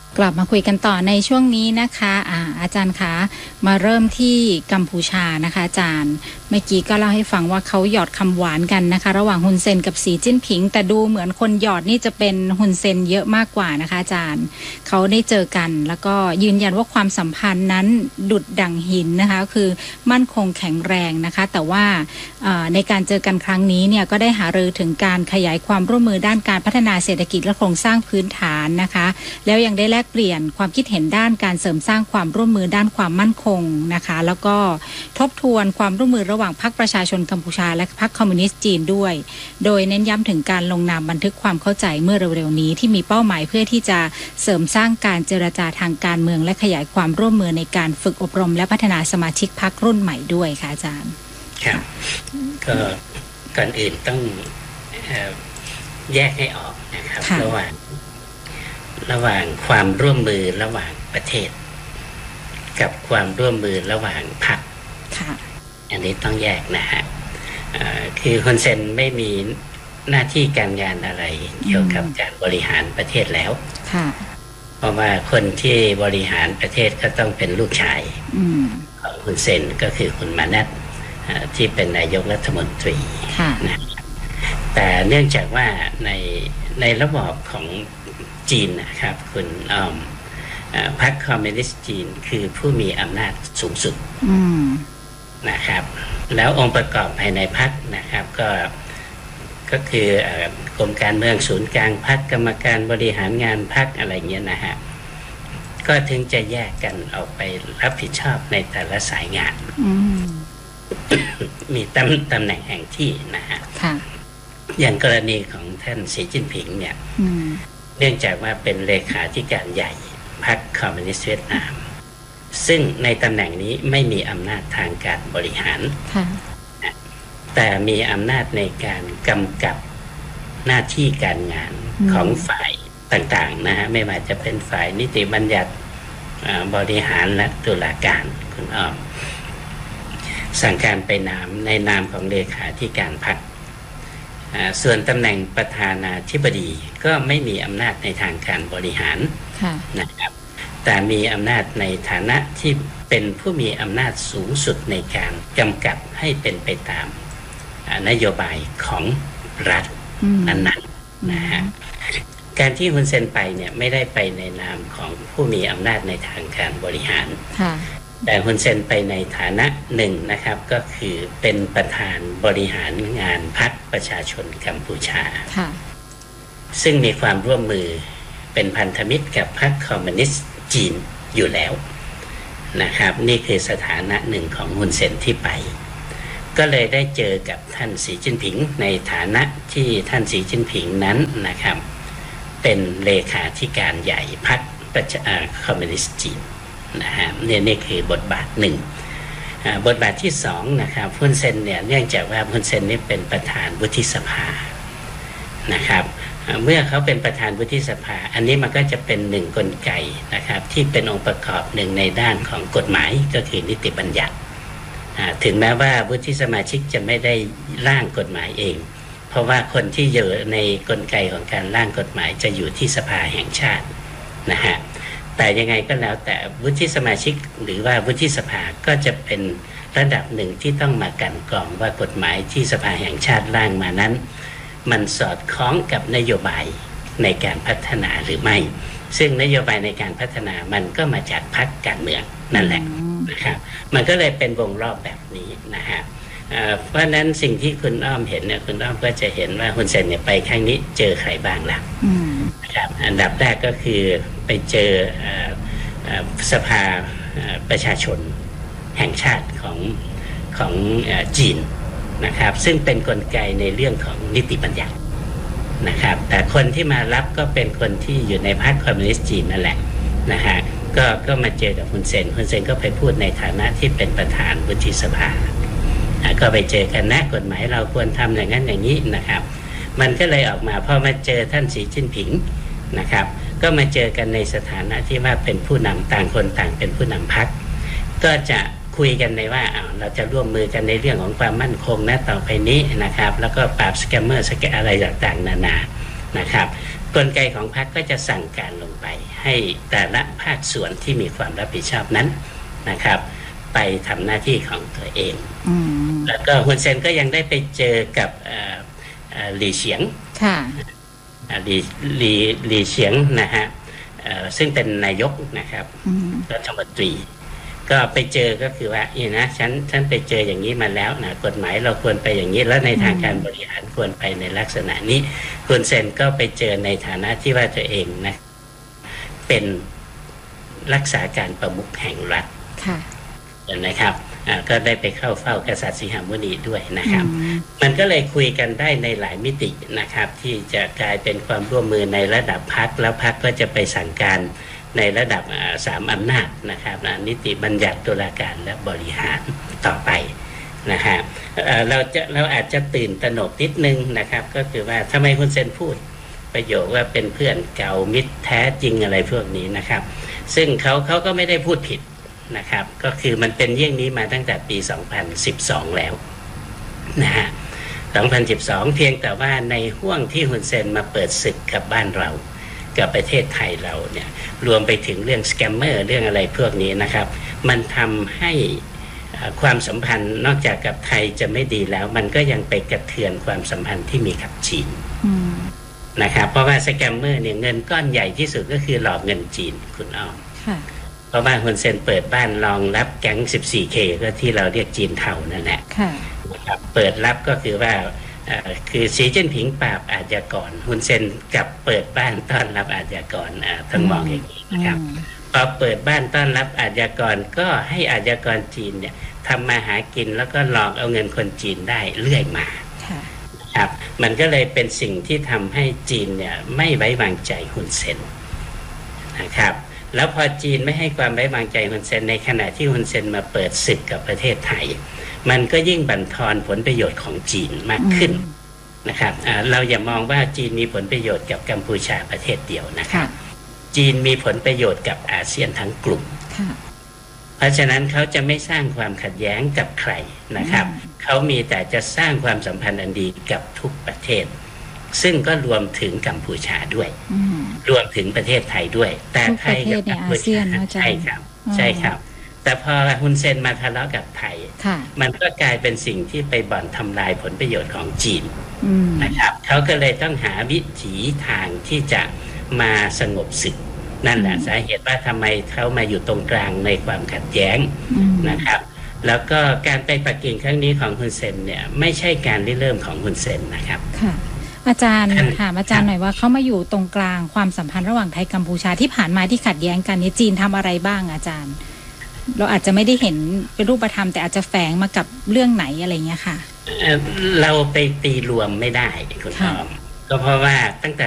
กลับมาคุยกันต่อในช่วงนี้นะคะอาจารย์คะมาเริ่มที่กัมพูชานะคะอาจารย์เมื่อกี้ก็เล่าให้ฟังว่าเขาหยอดคำหวานกันนะคะระหว่างฮุนเซนกับสีจิ้นผิงแต่ดูเหมือนคนหยอดนี่จะเป็นฮุนเซนเยอะมากกว่านะคะอาจารย์เขาได้เจอกันแล้วก็ยืนยันว่าความสัมพันธ์นั้นดุจดั่งหินนะคะคือมั่นคงแข็งแรงนะคะแต่ว่าในการเจอกันครั้งนี้เนี่ยก็ได้หารือถึงการขยายความร่วมมือด้านการพัฒนาเศรษฐกิจและโครงสร้างพื้นฐานนะคะแล้วยังได้แลกเปลี่ยนความคิดเห็นด้านการเสริมสร้างความร่วมมือด้านความมั่นคงนะคะแล้วก็ทบทวนความร่วมมือระหว่างพรรคประชาชนกัมพูชาและพรรคคอมมิวนิสต์จีนด้วยโดยเน้นย้ำถึงการลงนามบันทึกความเข้าใจเมื่อเร็วๆนี้ที่มีเป้าหมายเพื่อที่จะเสริมสร้างการเจรจาทางการเมืองและขยายความร่วมมือในการฝึกอบรมและพัฒนาสมาชิกพรรครุ่นใหม่ด้วยค่ะอาจารย์ครับก็ก่อนอื่นต้องแยกให้ออกนะครับระหว่างความร่วมมือระหว่างประเทศกับความร่วมมือระหว่างพรรคอันนี้ต้องแยกนะฮะคือฮุนเซนไม่มีหน้าที่การงานอะไรเกี่ยวกับการบริหารประเทศแล้วเพราะว่าคนที่บริหารประเทศก็ต้องเป็นลูกชายของฮุนเซนก็คือคุณมานัตที่เป็นนายกรัฐมนตรีนะแต่เนื่องจากว่าในระบอบของจีนนะครับคุณพรรคคอมมิวนิสต์จีนคือผู้มีอำนาจสูงสุดนะครับแล้วองค์ประกอบภายในพรรคนะครับก็คือกรมการเมืองศูนย์กลางพรรคกรรมการบริหารงานพรรคอะไรเงี้ยนะฮะก็ถึงจะแยกกันออกไปรับผิดชอบในแต่ละสายงานมีตำแหน่งแห่งที่นะฮะอย่างกรณีของท่านสีจิ้นผิงเนี่ยเนื่องจากว่าเป็นเลขาธิการใหญ่พรรคคอมมิวนิสต์เวียดนามซึ่งในตำแหน่งนี้ไม่มีอำนาจทางการบริหารแต่มีอำนาจในการกำกับหน้าที่การงานของฝ่ายต่างๆนะฮะไม่ว่าจะเป็นฝ่ายนิติบัญญัติบริหารและตุลาการคุณอ้อมสั่งการไปในนามของเลขาธิการพรรคส่วนตำแหน่งประธานาธิบดีก็ไม่มีอำนาจในทางการบริหารนะครับแต่มีอำนาจในฐานะที่เป็นผู้มีอำนาจสูงสุดในการกำกับให้เป็นไปตามนโยบายของรัฐนั้นๆนะฮะการที่ฮุนเซนไปเนี่ยไม่ได้ไปในนามของผู้มีอำนาจในทางการบริหารแต่ฮุนเซนไปในฐานะหนึ่งนะครับก็คือเป็นประธานบริหารงานพรรคประชาชนกัมพูชาซึ่งมีความร่วมมือเป็นพันธมิตรกับพรรคคอมมิวนิสต์จีนอยู่แล้วนะครับนี่คือสถานะหนึ่งของฮุนเซนที่ไปก็เลยได้เจอกับท่านสีจิ้นผิงในฐานะที่ท่านสีจิ้นผิงนั้นนะครับเป็นเลขาธิการใหญ่พรรคคอมมิวนิสต์จีนนะฮะนี่คือบทบาทหนึ่งบทบาทที่สองนะครับฮุนเซนเนี่ยเนื่องจากว่าฮุนเซนนี่เป็นประธานวุฒิสภานะครับเมื่อเขาเป็นประธานวุฒิสภาอันนี้มันก็จะเป็นหนึ่งกลไกนะครับที่เป็นองค์ประกอบหนึ่งในด้านของกฎหมายก็คือนิติบัญญัติถึงแม้ว่าวุฒิสมาชิกจะไม่ได้ร่างกฎหมายเองเพราะว่าคนที่อยู่ในกลไกของการร่างกฎหมายจะอยู่ที่สภาแห่งชาตินะฮะแต่ยังไงก็แล้วแต่วุฒิสมาชิกหรือว่าวุฒิสภาก็จะเป็นระดับหนึ่งที่ต้องมากันกรองว่ากฎหมายที่สภาแห่งชาติร่างมานั้นมันสอดคล้องกับนโยบายในการพัฒนาหรือไม่ซึ่งนโยบายในการพัฒนามันก็มาจากพรรคการเมืองนั่นแหละนะครับมันก็เลยเป็นวงรอบแบบนี้นะฮะเพราะนั้นสิ่งที่คุณอ้อมเห็นเนี่ยคุณอ้อมก็จะเห็นว่าฮุนเซนเนี่ยไปครั้งนี้เจอใครบ้างล่ะนะครับอันดับแรกก็คือไปเจอสภาประชาชนแห่งชาติของจีนนะครับซึ่งเป็นกลไกในเรื่องของนิติบัญญัตินะครับแต่คนที่มารับก็เป็นคนที่อยู่ในพรรคคอมมิวนิสต์จีนนั่นแหละนะฮะก็มาเจอกับฮุนเซนก็ไปพูดในฐานะที่เป็นประธานวุฒิสภาก็ไปเจอกันนะกฎหมายเราควรทำอย่างนั้นอย่างนี้นะครับมันก็เลยออกมาพอมาเจอท่านสีจิ้นผิงนะครับก็มาเจอกันในสถานะที่ว่าเป็นผู้นำต่างคนต่างเป็นผู้นำพรรคก็จะคุยกันในว่าเราจะร่วมมือกันในเรื่องของความมั่นคงนะต่อไปนี้นะครับแล้วก็ปราบสแกมเมอร์อะไรต่างๆนานานะครับกลไกของพรรคก็จะสั่งการลงไปให้แต่ละภาคส่วนที่มีความรับผิดชอบนั้นนะครับไปทำหน้าที่ของตัวเองแล้วก็ฮุนเซนก็ยังได้ไปเจอกับหลี่เฉียงหลี่เฉียงนะฮะซึ่งเป็นนายกนะครับรัฐมนตรีก็ไปเจอก็คือว่านี่นะฉันไปเจออย่างนี้มาแล้วนะกฎหมายเราควรไปอย่างนี้แล้วในทางการบริหารควรไปในลักษณะนี้ฮุนเซนก็ไปเจอในฐานะที่ว่าตัวเองนะเป็นรักษาการประมุขแห่งรัฐนะครับก็ได้ไปเข้าเฝ้ากษัตริย์สิงหมุนีด้วยนะครับมันก็เลยคุยกันได้ในหลายมิตินะครับที่จะกลายเป็นความร่วมมือในระดับพรรคแล้วพรรคก็จะไปสั่งการในระดับ3 อำนาจนะครับนิติบัญญัติตุลาการและบริหารต่อไปนะฮะเราอาจจะตื่นตระหนกนิดนึงนะครับก็คือว่าทำไมฮุนเซนพูดประโยคว่าเป็นเพื่อนเก่ามิตรแท้จริงอะไรพวกนี้นะครับซึ่งเขาก็ไม่ได้พูดผิดนะครับก็คือมันเป็นเยี่ยงนี้มาตั้งแต่ปี2012แล้วนะฮะ2012เพียงแต่ว่าในห้วงที่ฮุนเซนมาเปิดศึกกับบ้านเรากับประเทศไทยเราเนี่ยรวมไปถึงเรื่องสแกมเมอร์เรื่องอะไรพวกนี้นะครับมันทำให้ความสัมพันธ์นอกจากกับไทยจะไม่ดีแล้วมันก็ยังไปกระเทือนความสัมพันธ์ที่มีกับจีนนะครับเพราะว่าสแกมเมอร์เนี่ยเงินก้อนใหญ่ที่สุดก็คือหลอกเงินจีนคุณอ้อมเพราะว่าฮุนเซนเปิดบ้านรองรับแก๊ง 14K ก็ที่เราเรียกจีนเทานั่นแหละนะครับเปิดรับก็คือว่าคือสีจิ้นผิงปราบอาชญากรฮุนเซนกับเปิดบ้านต้อนรับอาชญากรทั้งมองอย่างนี้นะครับพอเปิดบ้านต้อนรับอาชญากรก็ให้อาชญากรจีนเนี่ยทำมาหากินแล้วก็หลอกเอาเงินคนจีนได้เรื่อยมาครับมันก็เลยเป็นสิ่งที่ทำให้จีนเนี่ยไม่ไว้วางใจฮุนเซนนะครับแล้วพอจีนไม่ให้ความไว้วางใจฮุนเซนในขณะที่ฮุนเซนมาเปิดศึกกับประเทศไทยมันก็ยิ่งบั่นทอนผลประโยชน์ของจีนมากขึ้นนะครับเราอย่ามองว่าจีนมีผลประโยชน์กับกัมพูชาประเทศเดียวนะครับจีนมีผลประโยชน์กับอาเซียนทั้งกลุ่มเพราะฉะนั้นเขาจะไม่สร้างความขัดแย้งกับใครนะครับเขามีแต่จะสร้างความสัมพันธ์อันดีกับทุกประเทศซึ่งก็รวมถึงกัมพูชาด้วยรวมถึงประเทศไทยด้วยแต่ไทยกับกัมพูชาใช่ครับใช่ครับแต่พอฮุนเซนมาทะเลาะกับไทยมันก็กลายเป็นสิ่งที่ไปบ่อนทำลายผลประโยชน์ของจีนนะครับเขาก็เลยต้องหาวิถีทางที่จะมาสงบศึกนั่นแหละสาเหตุว่าทำไมเขามาอยู่ตรงกลางในความขัดแย้งนะครับแล้วก็การไปปักกิ่งครั้งนี้ของฮุนเซนเนี่ยไม่ใช่การริเริ่มของฮุนเซนนะครับอาจารย์ถามอาจารย์หน่อยว่าเขามาอยู่ตรงกลางความสัมพันธ์ระหว่างไทยกัมพูชาที่ผ่านมาที่ขัดแย้งกันนี้จีนทำอะไรบ้างอาจารย์เราอาจจะไม่ได้เห็นเป็นรูปธรรมแต่อาจจะแฝงมากับเรื่องไหนอะไรเงี้ยค่ะเราไปตีรวมไม่ได้คุณอ้อมก็เพราะว่าตั้งแต่